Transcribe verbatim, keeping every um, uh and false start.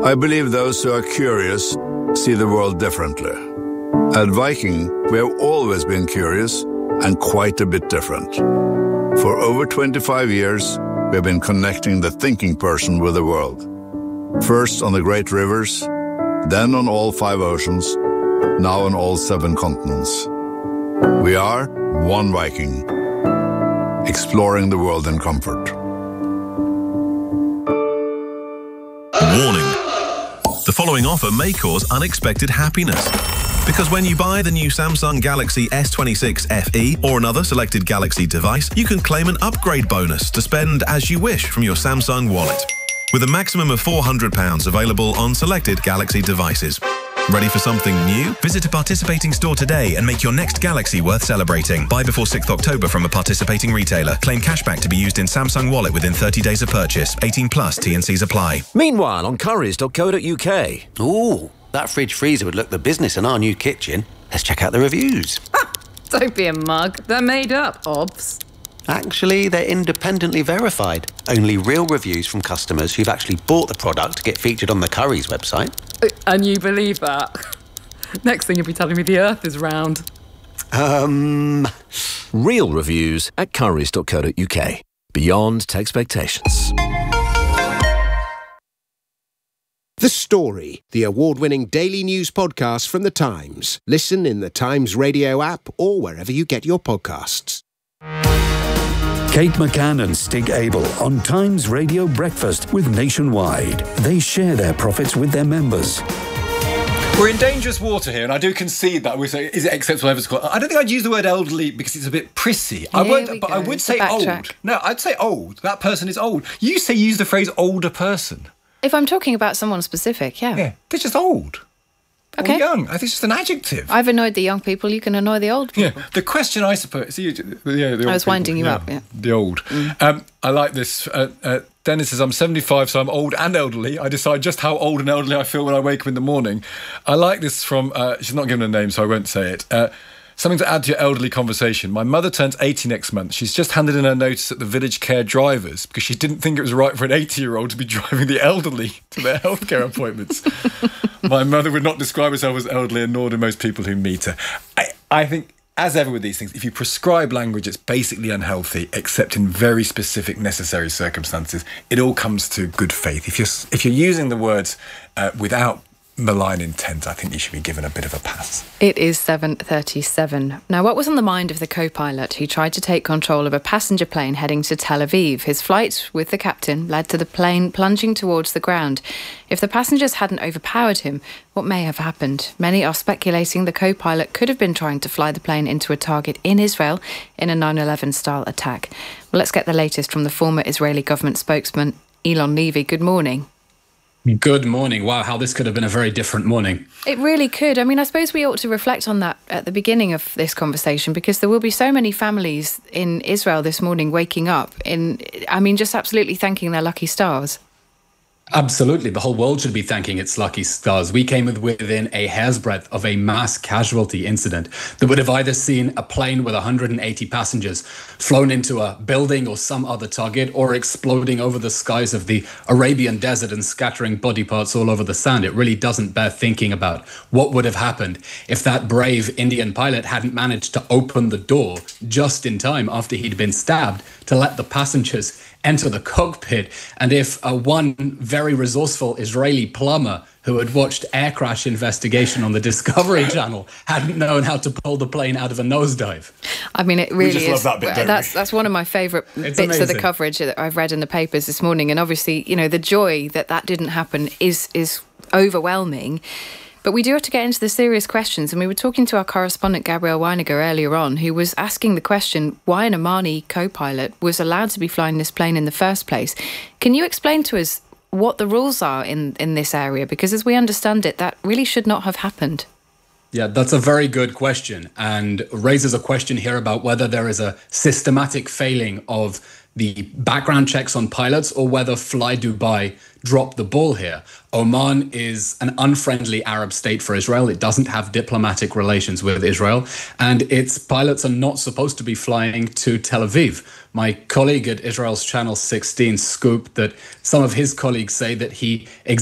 I believe those who are curious see the world differently. At Viking, we have always been curious and quite a bit different. For over twenty-five years, we have been connecting the thinking person with the world. First on the great rivers, then on all five oceans, now on all seven continents. We are one Viking, exploring the world in comfort. Warning. The following offer may cause unexpected happiness. Because when you buy the new Samsung Galaxy S twenty-six F E or another selected Galaxy device, you can claim an upgrade bonus to spend as you wish from your Samsung wallet, with a maximum of four hundred pounds available on selected Galaxy devices. Ready for something new? Visit a participating store today and make your next Galaxy worth celebrating. Buy before sixth of October from a participating retailer. Claim cashback to be used in Samsung Wallet within thirty days of purchase. eighteen plus, T and Cs apply. Meanwhile, on currys dot co dot U K. Ooh, that fridge freezer would look the business in our new kitchen. Let's check out the reviews. Don't be a mug. They're made up, obs. Actually, they're independently verified. Only real reviews from customers who've actually bought the product get featured on the Currys website. And you believe that? Next thing you'll be telling me the Earth is round. Um... Real reviews at currys dot co dot U K. Beyond expectations. The Story, the award-winning daily news podcast from The Times. Listen in the Times radio app or wherever you get your podcasts. Kate McCann and Stig Abel on Times Radio Breakfast with Nationwide. They share their profits with their members. We're in dangerous water here, and I do concede that. We say, is it acceptable ever to call? I don't think I'd use the word elderly because it's a bit prissy. I Here won't, we but go. I would It's say a old. backtrack. No, I'd say old. That person is old. You say use the phrase older person. If I'm talking about someone specific, yeah. Yeah, they're just old. Okay. Or young. I think it's just an adjective. I've annoyed the young people, you can annoy the old people. Yeah, the question I suppose... See, yeah, the I old was winding people, you up, yeah. The old. Mm. Um, I like this. Uh, uh, Dennis says, I'm seventy-five, so I'm old and elderly. I decide just how old and elderly I feel when I wake up in the morning. I like this from... Uh, she's not given a name, so I won't say it. Uh, something to add to your elderly conversation. My mother turns eighty next month. She's just handed in her notice at the village care drivers because she didn't think it was right for an eighty-year-old to be driving the elderly to their healthcare appointments. My mother would not describe herself as elderly, and nor do most people who meet her. I, I think, as ever with these things, if you prescribe language, it's basically unhealthy, except in very specific, necessary circumstances. It all comes to good faith. If you're if you're using the words uh, without malign intent, I think you should be given a bit of a pass. It is seven thirty-seven. Now, what was on the mind of the co-pilot who tried to take control of a passenger plane heading to Tel Aviv? His flight with the captain led to the plane plunging towards the ground. If the passengers hadn't overpowered him, what may have happened? Many are speculating the co-pilot could have been trying to fly the plane into a target in Israel in a nine eleven style attack. Well, let's get the latest from the former Israeli government spokesman, Elon Levy. Good morning. Good morning. Wow, how this could have been a very different morning. It really could. I mean, I suppose we ought to reflect on that at the beginning of this conversation, because there will be so many families in Israel this morning waking up in, I mean, just absolutely thanking their lucky stars. Absolutely. The whole world should be thanking its lucky stars. We came within a hair's breadth of a mass casualty incident that would have either seen a plane with one hundred eighty passengers flown into a building or some other target, or exploding over the skies of the Arabian desert and scattering body parts all over the sand. It really doesn't bear thinking about what would have happened if that brave Indian pilot hadn't managed to open the door just in time after he'd been stabbed to let the passengers enter the cockpit, and if uh, one very resourceful Israeli plumber who had watched air crash investigation on the Discovery Channel hadn't known how to pull the plane out of a nosedive. I mean, it really we just is. Love that bit, don't that's we? that's one of my favourite It's bits amazing. of the coverage that I've read in the papers this morning, and obviously, you know, the joy that that didn't happen is is overwhelming. But we do have to get into the serious questions. And we were talking to our correspondent, Gabrielle Weiniger, earlier on, who was asking the question why an Omani co-pilot was allowed to be flying this plane in the first place. Can you explain to us what the rules are in, in this area? Because as we understand it, that really should not have happened. Yeah, that's a very good question, and raises a question here about whether there is a systematic failing of the background checks on pilots, or whether Fly Dubai dropped the ball here. Oman is an unfriendly Arab state for Israel. It doesn't have diplomatic relations with Israel, and its pilots are not supposed to be flying to Tel Aviv. My colleague at Israel's Channel sixteen scooped that some of his colleagues say that he